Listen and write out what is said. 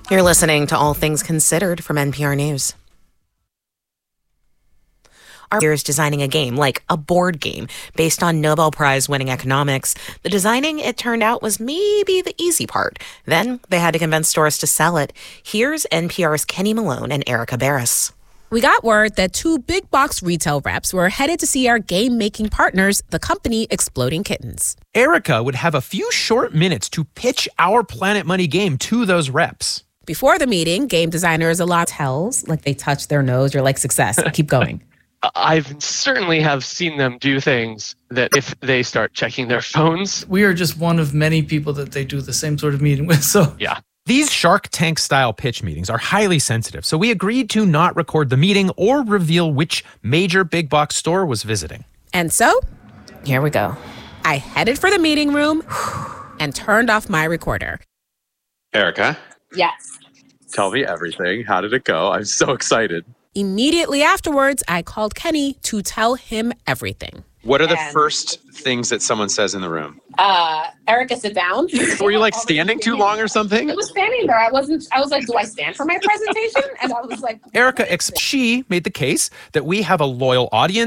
You're listening to All Things Considered from NPR News. Our years designing a game, like a board game, based on Nobel Prize-winning economics. The designing, it turned out, was maybe the easy part. Then they had to convince stores to sell it. Here's NPR's Kenny Malone and Erica Barris. We got word that 2 big box retail reps were headed to see our game-making partners, the company Exploding Kittens. Erica would have a few short minutes to pitch our Planet Money game to those reps. Before the meeting, game designers a lot tells, like they touch their nose, you're like, success, keep going. I've certainly have seen them do things that if they start checking their phones. We are just one of many people that they do the same sort of meeting with, so. Yeah. These Shark Tank-style pitch meetings are highly sensitive, so we agreed to not record the meeting or reveal which major big box store was visiting. And so, Here we go. I headed for the meeting room and turned off my recorder. Erica, Yes. tell me everything. How did it go? I'm so excited. Immediately afterwards, I called Kenny to tell him everything. What are the And- first things that someone says in the room? Erica, sit down. Were you like standing too long or something? I was standing there. I was like, do I stand for my presentation? And I was like, Erica, she made the case that we have a loyal audience